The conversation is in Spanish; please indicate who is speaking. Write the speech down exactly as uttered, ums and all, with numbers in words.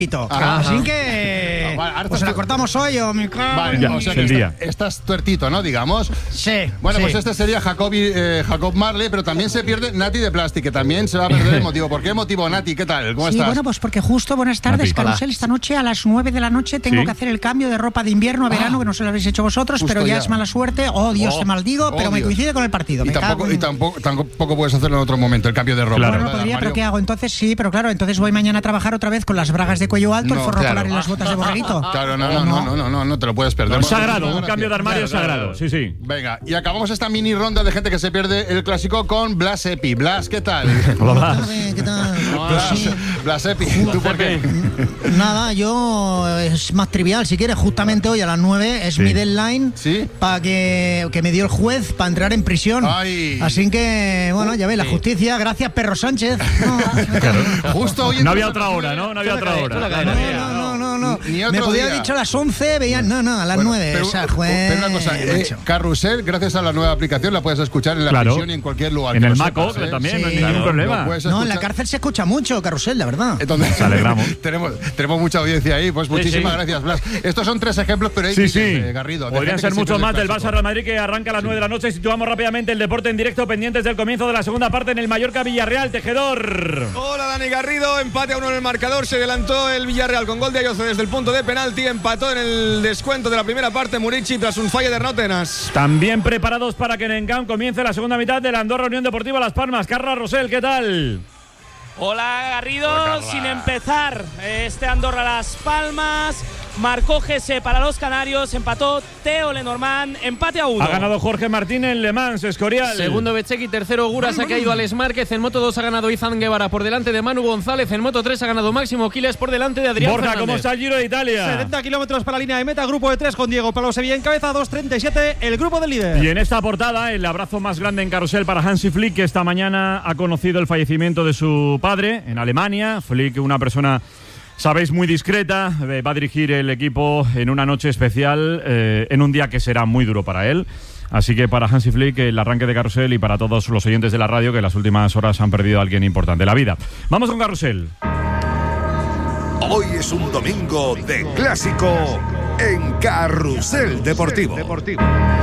Speaker 1: Ajá. Así que
Speaker 2: vale,
Speaker 1: pues la cortamos hoy o mi
Speaker 2: vale,
Speaker 3: ya,
Speaker 2: o sea que
Speaker 3: el día.
Speaker 2: está, estás tuertito, ¿no? Digamos.
Speaker 1: Sí.
Speaker 2: Bueno,
Speaker 1: sí.
Speaker 2: pues este sería Jacobi, eh, Jacob Marley, pero también se pierde Nati de Plastic, que también se va a perder el motivo. ¿Por qué motivo, Nati? ¿Qué tal? ¿Cómo
Speaker 4: Sí,
Speaker 2: estás?
Speaker 4: bueno, pues porque justo, buenas tardes,
Speaker 3: Nati.
Speaker 4: Carrusel. Esta noche a las nueve de la noche tengo
Speaker 3: Sí.
Speaker 4: que hacer el cambio de ropa de invierno a verano,
Speaker 2: Ah.
Speaker 4: que no se lo habéis hecho vosotros,
Speaker 2: Justo
Speaker 4: pero ya,
Speaker 2: ya.
Speaker 4: es mala suerte. Oh, Dios,
Speaker 2: Oh.
Speaker 4: te maldigo,
Speaker 2: Oh,
Speaker 4: pero me
Speaker 2: Dios.
Speaker 4: coincide con el partido.
Speaker 2: Y
Speaker 4: Me
Speaker 2: tampoco,
Speaker 4: cago
Speaker 2: y
Speaker 4: en-
Speaker 2: tampoco, tampoco puedes hacerlo en otro momento, el cambio de ropa.
Speaker 3: Claro.
Speaker 4: Bueno,
Speaker 2: ¿verdad,
Speaker 4: podría, pero
Speaker 2: Mario?
Speaker 4: ¿qué hago? Entonces sí, pero claro, entonces voy mañana a trabajar otra vez con las bragas de cuello alto,
Speaker 2: No,
Speaker 4: el forro
Speaker 2: claro.
Speaker 4: polar y las botas de borreguito.
Speaker 2: Claro, no, no, no, no, no, no, no te lo puedes perder.
Speaker 3: Un
Speaker 2: Bueno,
Speaker 3: sagrado,
Speaker 2: muchísimas
Speaker 3: un
Speaker 2: gracias.
Speaker 3: cambio de armario
Speaker 2: Claro, claro,
Speaker 3: sagrado. Sí, sí.
Speaker 2: Venga, y acabamos esta mini ronda de gente que se pierde el clásico con Blas Epi. Blas, ¿qué tal?
Speaker 3: Hola, Blas.
Speaker 4: Joder, ¿qué tal? Pues
Speaker 2: Blas,
Speaker 4: sí.
Speaker 2: Blas Epi, ¿tú por qué?
Speaker 4: Nada, yo es más trivial, si quieres, justamente hoy a las nueve es
Speaker 3: Sí.
Speaker 4: mi deadline
Speaker 2: ¿Sí?
Speaker 4: para que, que me dio el juez para entrar en prisión.
Speaker 2: Ay.
Speaker 4: Así que, bueno, ya veis, la justicia, gracias Perro Sánchez. No,
Speaker 2: Justo hoy...
Speaker 3: No había otra hora, ¿no? No había otra hora.
Speaker 4: no, no, no, no.
Speaker 2: Ni otro
Speaker 4: Me podía haber
Speaker 2: día.
Speaker 4: dicho a las once, veían, no, no, a las
Speaker 2: Bueno,
Speaker 4: nueve.
Speaker 2: pero,
Speaker 4: O sea, juez,
Speaker 2: pero una cosa, eh,
Speaker 4: macho.
Speaker 2: Carrusel, gracias a la nueva aplicación, la puedes escuchar en la
Speaker 3: Claro.
Speaker 2: prisión y en cualquier lugar.
Speaker 3: En
Speaker 2: que
Speaker 3: el
Speaker 2: lo
Speaker 3: Maco,
Speaker 2: sepas,
Speaker 3: que
Speaker 2: ¿eh?
Speaker 3: también, no hay
Speaker 4: Sí.
Speaker 3: ningún
Speaker 2: Claro,
Speaker 3: problema.
Speaker 2: lo puedes
Speaker 4: No, en la
Speaker 2: escuchar.
Speaker 4: cárcel se escucha mucho, Carrusel, la verdad.
Speaker 2: Entonces,
Speaker 3: Nos alegramos.
Speaker 2: tenemos, tenemos mucha audiencia ahí, pues muchísimas
Speaker 3: sí.
Speaker 2: gracias, Blas. Estos son tres ejemplos, pero hay
Speaker 3: Sí,
Speaker 2: miles,
Speaker 3: sí.
Speaker 2: eh, Garrido. de
Speaker 3: Podrían
Speaker 2: gente
Speaker 3: ser
Speaker 2: que se
Speaker 3: muchos
Speaker 2: pierde
Speaker 3: más
Speaker 2: el
Speaker 3: del
Speaker 2: clásico.
Speaker 3: Barça Real Madrid, que arranca a las nueve de la noche. Situamos rápidamente el deporte en directo, pendientes del comienzo de la segunda parte en el Mallorca Villarreal. Tejedor.
Speaker 5: Hola Dani Garrido, empate a uno en el marcador, se adelantó el Villarreal con gol de Ayoce desde el punto de penalti, empató en el descuento de la primera parte Murici tras un fallo de Rótenas.
Speaker 3: También preparados para que en Encamp comience la segunda mitad de la Andorra Unión Deportiva Las Palmas. Carla Rosell, ¿qué tal?
Speaker 6: Hola Garrido, sin empezar este Andorra Las Palmas, marcó Gese para los canarios, empató Teo Lenormand, empate a uno.
Speaker 3: Ha ganado Jorge Martín en Le Mans, Escorial.
Speaker 7: Segundo Bezzecchi, tercero Guras, ha caído Alex Márquez. En Moto dos ha ganado Izan Guevara por delante de Manu González. En Moto tres ha ganado Máximo Quiles por delante de Adrián
Speaker 3: Borja,
Speaker 7: Fernández.
Speaker 3: ¿cómo está el Giro de Italia?
Speaker 8: setenta kilómetros para la línea de meta, grupo de tres con Diego Pablo Sevilla en cabeza, dos treinta y siete, el grupo del líder.
Speaker 3: Y en esta portada, el abrazo más grande en Carrusel para Hansi Flick, que esta mañana ha conocido el fallecimiento de su padre en Alemania. Flick, una persona, sabéis, muy discreta, eh, va a dirigir el equipo en una noche especial, eh, en un día que será muy duro para él. Así que para Hansi Flick, el arranque de Carrusel, y para todos los oyentes de la radio que en las últimas horas han perdido a alguien importante en la vida. Vamos con Carrusel.
Speaker 9: Hoy es un domingo de clásico en Carrusel Deportivo.